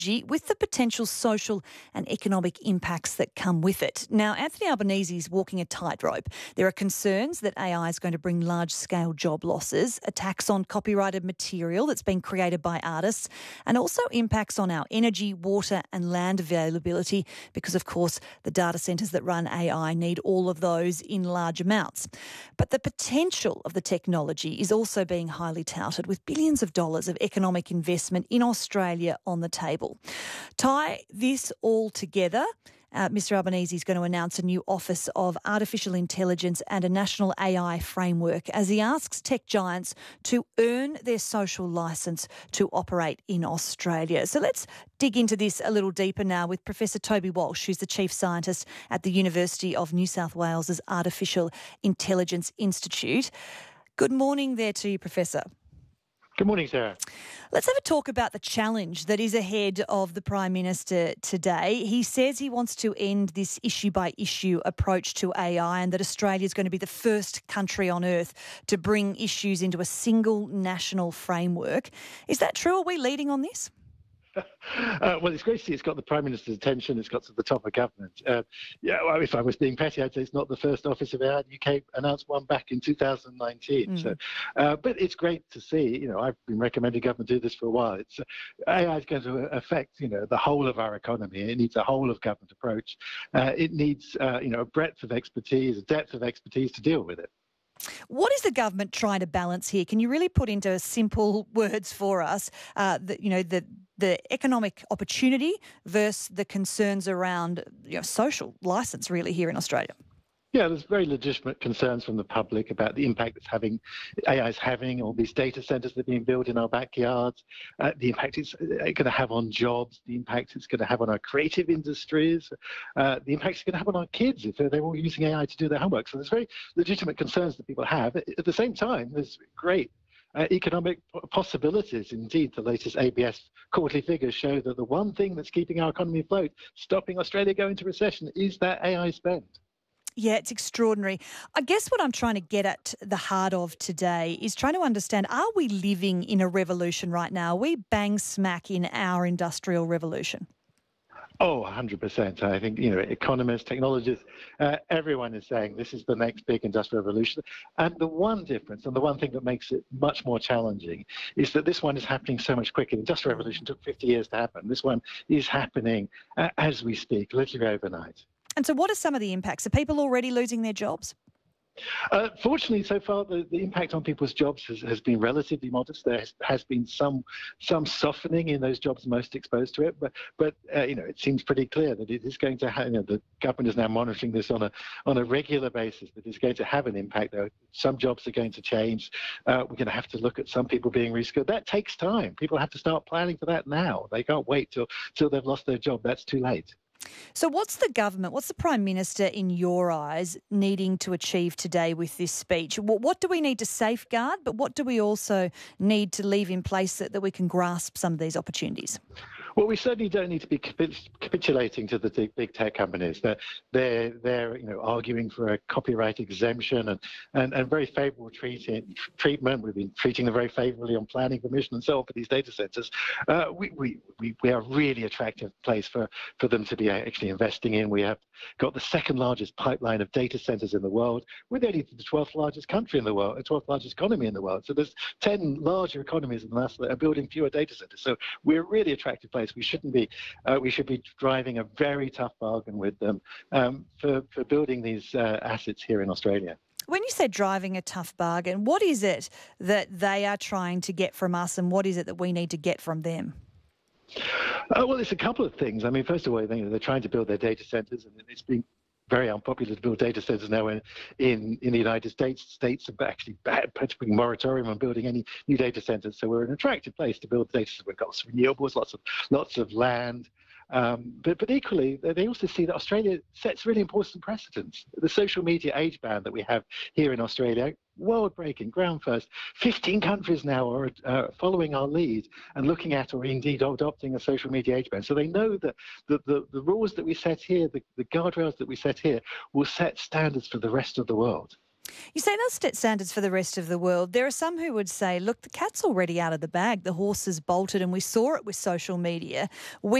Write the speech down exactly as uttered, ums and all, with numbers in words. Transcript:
with the potential social and economic impacts that come with it. Now, Anthony Albanese is walking a tightrope. There are concerns that A I is going to bring large-scale job losses, attacks on copyrighted material that's been created by artists, and also impacts on our energy, water and land availability because, of course, the data centres that run A I need all of those in large amounts. But the potential of the technology is also being highly touted, with billions of dollars of economic investment in Australia on the table. Tie this all together, uh, Mr Albanese is going to announce a new Office of Artificial Intelligence and a national A I framework as he asks tech giants to earn their social licence to operate in Australia. So let's dig into this a little deeper now with Professor Toby Walsh, who's the Chief Scientist at the University of New South Wales's Artificial Intelligence Institute. Good morning there to you, Professor. Good morning, Sarah. Let's have a talk about the challenge that is ahead of the Prime Minister today. He says he wants to end this issue-by-issue approach to A I and that Australia is going to be the first country on earth to bring issues into a single national framework. Is that true? Are we leading on this? Uh, well, it's great to see it's got the Prime Minister's attention. It's got to the top of government. Uh, yeah, well, if I was being petty, I'd say it's not the first Office of A I. The U K announced one back in two thousand nineteen. Mm. So, uh, but it's great to see. You know, I've been recommending government do this for a while. It's uh, A I is going to affect, you know, the whole of our economy. It needs a whole of government approach. Uh, it needs, uh, you know, a breadth of expertise, a depth of expertise to deal with it. What is the government trying to balance here? Can you really put into simple words for us, uh, the, you know, the the economic opportunity versus the concerns around, you know, social licence really here in Australia? Yeah, there's very legitimate concerns from the public about the impact that's having, A I is having, all these data centres that are being built in our backyards, uh, the impact it's going to have on jobs, the impact it's going to have on our creative industries, uh, the impact it's going to have on our kids if they're all using A I to do their homework. So there's very legitimate concerns that people have. At the same time, there's great Uh, economic possibilities. Indeed, the latest A B S quarterly figures show that the one thing that's keeping our economy afloat, stopping Australia going into recession, is that A I spend. Yeah, it's extraordinary. I guess what I'm trying to get at the heart of today is trying to understand, are we living in a revolution right now? Are we bang smack in our industrial revolution? Oh, one hundred percent. I think, you know, economists, technologists, uh, everyone is saying this is the next big industrial revolution. And the one difference and the one thing that makes it much more challenging is that this one is happening so much quicker. The industrial revolution took fifty years to happen. This one is happening uh, as we speak, literally overnight. And so what are some of the impacts? Are people already losing their jobs? Uh, fortunately, so far, the, the impact on people's jobs has, has been relatively modest. There has, has been some some softening in those jobs most exposed to it, but but uh, you know, it seems pretty clear that it is going to have. You know, the government is now monitoring this on a on a regular basis. That it's going to have an impact. Though some jobs are going to change. Uh, we're going to have to look at some people being reskilled. That takes time. People have to start planning for that now. They can't wait till till they've lost their job. That's too late. So what's the government, what's the Prime Minister, in your eyes, needing to achieve today with this speech? What, what do we need to safeguard, but what do we also need to leave in place that, that we can grasp some of these opportunities? Well, we certainly don't need to be capitulating to the big, big tech companies. They're, they're, they're you know, arguing for a copyright exemption and, and, and very favourable treating, treatment. We've been treating them very favourably on planning permission and so on for these data centres. Uh, we, we, we, we are a really attractive place for, for them to be actually investing in. We have got the second largest pipeline of data centres in the world. We're only the twelfth largest country in the world, the twelfth largest economy in the world. So there's ten larger economies than us that are building fewer data centres. So we're a really attractive place. We shouldn't be. Uh, we should be driving a very tough bargain with them um, for for building these uh, assets here in Australia. When you say driving a tough bargain, what is it that they are trying to get from us, and what is it that we need to get from them? Uh, well, it's a couple of things. I mean, first of all, you know, they're trying to build their data centres, and it's been very unpopular to build data centres now in, in, in the United States. States have actually putting a moratorium on building any new data centres. So we're an attractive place to build data centres. We've got lots of renewables, lots of lots of land. Um, but, but equally, they also see that Australia sets really important precedents. The social media age ban that we have here in Australia, world-breaking, ground first. fifteen countries now are uh, following our lead and looking at or indeed adopting a social media age ban. So they know that the, the, the rules that we set here, the, the guardrails that we set here, will set standards for the rest of the world. You say those set standards for the rest of the world. There are some who would say, look, the cat's already out of the bag. The horse has bolted, and we saw it with social media. We